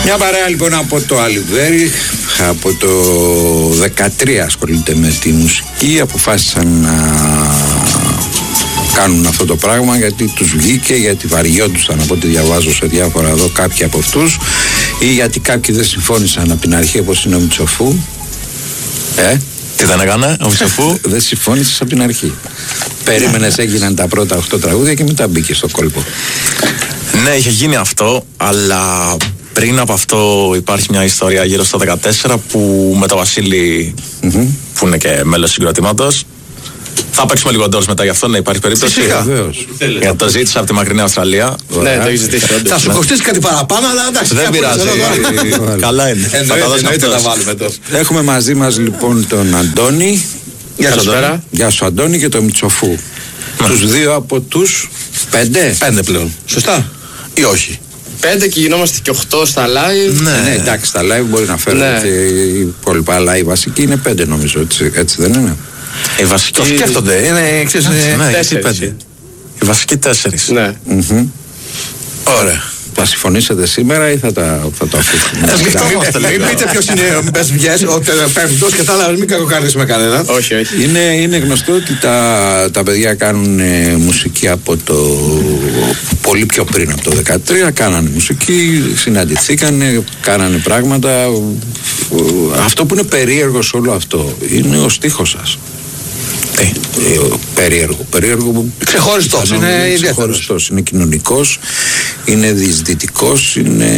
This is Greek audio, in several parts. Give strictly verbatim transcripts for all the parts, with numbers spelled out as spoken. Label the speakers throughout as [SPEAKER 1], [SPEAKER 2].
[SPEAKER 1] Μια παρέα λοιπόν από το Αλιβέρι, από το δεκατρία ασχολείται με τη μουσική, αποφάσισαν να κάνουν αυτό το πράγμα γιατί τους βγήκε, γιατί βαριόντουσαν από ό,τι διαβάζω σε διάφορα εδώ κάποιοι από αυτούς, ή γιατί κάποιοι δεν συμφώνησαν από την αρχή, όπως είναι ο Μητσοφού. Ε,
[SPEAKER 2] τι δεν έκανε ο Μητσοφού?
[SPEAKER 1] Δεν συμφώνησες από την αρχή. Περίμενες, έγιναν τα πρώτα οχτώ τραγούδια και μετά μπήκε στο κόλπο.
[SPEAKER 2] Ναι, είχε γίνει αυτό, αλλά πριν από αυτό υπάρχει μια ιστορία γύρω στο δεκατέσσερα που με τον Βασίλη, mm-hmm. που είναι και μέλος συγκροτήματος. Θα παίξουμε λίγο ντόρς μετά γι' αυτό, να υπάρχει περίπτωση.
[SPEAKER 1] Φυσικά, βεβαίως.
[SPEAKER 2] Για το ζήτησα από τη μακρινή Αυστραλία.
[SPEAKER 3] Ναι, το έχει ζητήσει.
[SPEAKER 4] Θα σου κοστίσει κάτι παραπάνω, αλλά εντάξει.
[SPEAKER 2] Δεν πειράζει. Καλά είναι.
[SPEAKER 4] Εννοείται να βάλουμε τώρα.
[SPEAKER 1] Έχουμε μαζί μας λοιπόν τον Αντώνη.
[SPEAKER 4] Γεια σου, Αντώνη.
[SPEAKER 1] Γεια σου, Αντώνη, και τον Μητσοφού. Τους δύο από τους πέντε.
[SPEAKER 4] Πέντε πλέον. Σωστά ή όχι?
[SPEAKER 3] Πέντε και γινόμαστε και οχτώ στα live.
[SPEAKER 1] Ναι, ναι, εντάξει, στα live μπορεί να φέρουν
[SPEAKER 3] Ναι.
[SPEAKER 1] και οι υπόλοιπα, αλλά η βασική είναι πέντε νομίζω, έτσι, έτσι δεν είναι?
[SPEAKER 2] Οι βασικοί
[SPEAKER 4] Το σκέφτονται. Είναι, ξέρεις, είναι...
[SPEAKER 2] Ναι,
[SPEAKER 3] Τέσσερις.
[SPEAKER 2] πέντε. Οι βασικοί τέσσερις.
[SPEAKER 3] Ναι.
[SPEAKER 1] Mm-hmm.
[SPEAKER 4] Ωραία.
[SPEAKER 1] Θα συμφωνήσετε σήμερα ή θα, τα, θα το αφήσουμε?
[SPEAKER 4] Ε, σκεφτόμαστε, μην πείτε ποιος είναι ο μπες βγες, ο πέμπτος και τα άλλα, μην κακοκαρδίσουμε κανέναν.
[SPEAKER 3] Όχι, όχι.
[SPEAKER 1] Είναι, είναι γνωστό ότι τα, τα παιδιά κάνουν ε, μουσική από το πολύ πιο πριν, από το δεκατρία. Κάνανε μουσική, συναντηθήκανε, κάνανε πράγματα. Αυτό που είναι περίεργο σε όλο αυτό είναι ο στίχος σας. Ε, ε, περίεργο, περίεργο.
[SPEAKER 4] Ξεχωριστός, είναι ιδιαίτερος.
[SPEAKER 1] Ξεχωριστός, είναι κοινωνικός, είναι διεισδυτικός, είναι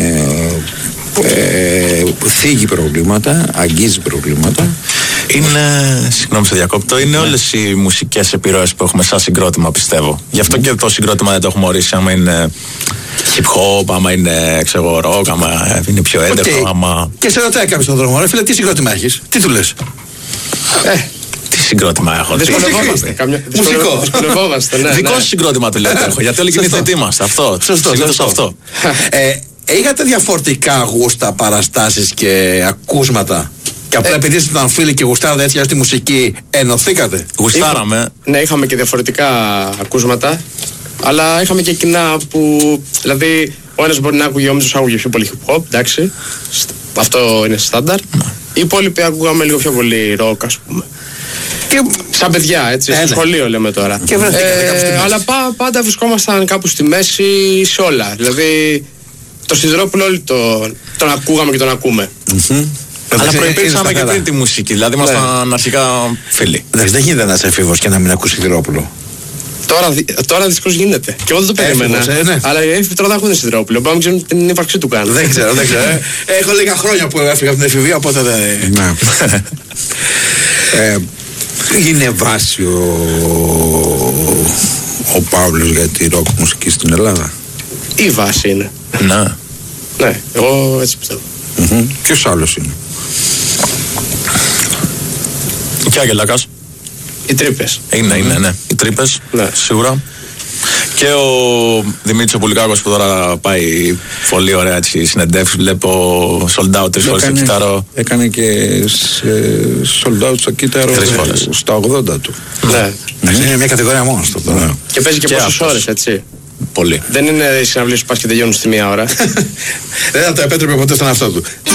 [SPEAKER 1] ε, θίγει προβλήματα, αγγίζει προβλήματα.
[SPEAKER 2] Είναι, συγγνώμη σε διακόπτω, είναι όλες οι μουσικές επιρροές που έχουμε σαν συγκρότημα, πιστεύω. Γι' αυτό και το συγκρότημα δεν το έχουμε ορίσει, άμα είναι hip hop, άμα είναι ξέρω rock, άμα είναι πιο έντεχο,
[SPEAKER 4] Okay.
[SPEAKER 2] άμα...
[SPEAKER 4] Και σε ρωτάει κάποιος στον δρόμο, ρε φίλε, τι συγκρότημα έχεις, τι του λες?
[SPEAKER 3] Ε,
[SPEAKER 2] Τι συγκρότημα έχω?
[SPEAKER 3] δυσκολευόμαστε. Καμιά-
[SPEAKER 4] Μουσικό.
[SPEAKER 3] Δυσκολευόμαστε, ναι.
[SPEAKER 2] Δικό
[SPEAKER 3] ναι.
[SPEAKER 2] σου συγκρότημα του λέτε έχω, γιατί όλοι κινηθείτε είμαστε. Αυτό.
[SPEAKER 4] Σωστό,
[SPEAKER 2] Συνήθως
[SPEAKER 4] σωστό.
[SPEAKER 2] αυτό.
[SPEAKER 4] Ε, είχατε διαφορετικά γούστα, παραστάσεις και ακούσματα? Και απλά επειδή ήσασταν φίλοι και γουστάρατε έτσι στη μουσική, ενωθήκατε?
[SPEAKER 2] Γουστάραμε.
[SPEAKER 3] Ναι, είχαμε και διαφορετικά ακούσματα, αλλά είχαμε και κοινά που. Δηλαδή, ο ένας μπορεί να άκουγε, ο Μίτσος άκουγε πιο πολύ hip hop, εντάξει. Στ- Αυτό είναι στάνταρ. Οι υπόλοιποι ακούγαμε λίγο πιο πολύ rock, ας πούμε.
[SPEAKER 4] Και
[SPEAKER 3] Σαν παιδιά, έτσι,
[SPEAKER 4] Ε,
[SPEAKER 3] στο
[SPEAKER 4] ναι.
[SPEAKER 3] σχολείο λέμε τώρα.
[SPEAKER 4] Και βρεθήκατε κάπου στη μέση.
[SPEAKER 3] Αλλά πά, πάντα βρισκόμασταν κάπου στη μέση σε όλα. Δηλαδή, το Σιδηρόπουλο όλοι το, τον ακούγαμε και τον ακούμε.
[SPEAKER 2] Αλλά
[SPEAKER 4] Εντάξει,
[SPEAKER 2] προϋπήρξαμε
[SPEAKER 4] είναι
[SPEAKER 2] και
[SPEAKER 4] στα
[SPEAKER 2] πριν τη μουσική. Δηλαδή ήμασταν αρχικά φίλοι.
[SPEAKER 4] Εντάξει, δεν γίνεται ένας εφήβος και να μην ακούσει Σιδηρόπουλο.
[SPEAKER 3] Τώρα, δυ- τώρα δυστυχώς γίνεται. Και εγώ δεν το περίμενα.
[SPEAKER 4] Έφηβος, ε, ναι.
[SPEAKER 3] Αλλά οι έφηβοι τώρα δεν έχουν Σιδηρόπουλο. Πάμε να ξέρουν την ύπαρξή του καν.
[SPEAKER 4] Δεν ξέρω, δεν ξέρω. ε. Έχω λίγα χρόνια που έφυγα από την εφηβεία, οπότε δεν.
[SPEAKER 1] Ναι. ε, είναι βάση ο, ο Παύλος για τη ροκ μουσική στην Ελλάδα.
[SPEAKER 3] Η βάση είναι.
[SPEAKER 2] Ναι.
[SPEAKER 3] Ναι, εγώ έτσι πιστεύω.
[SPEAKER 1] Mm-hmm. Ποιος άλλος είναι?
[SPEAKER 2] Και Αγγελάκας.
[SPEAKER 3] Οι τρύπες.
[SPEAKER 2] Είναι, είναι, ναι. Οι τρύπες,
[SPEAKER 3] Ναι.
[SPEAKER 2] σίγουρα. Και ο Δημήτρης ο Πουλικάκος που τώρα πάει πολύ ωραία έτσι συνεντεύσεις. Βλέπω sold out τρεις φορές στο κύτταρο.
[SPEAKER 1] Έκανε και σε sold out στο κύτταρο
[SPEAKER 2] Τρεις φορές.
[SPEAKER 1] στα ογδόντα του.
[SPEAKER 3] Ναι.
[SPEAKER 4] Εντάξει, είναι μια κατηγορία μόνο στο τώρα.
[SPEAKER 3] Και παίζει και,
[SPEAKER 2] Και
[SPEAKER 3] πόσες
[SPEAKER 2] αυτός.
[SPEAKER 3] ώρες, έτσι.
[SPEAKER 2] Πολύ.
[SPEAKER 3] Δεν είναι οι συναυλίες που πας και τελειώνουν στη μία ώρα.
[SPEAKER 4] Δεν θα το επέτρεπε ποτέ στον εαυτό του.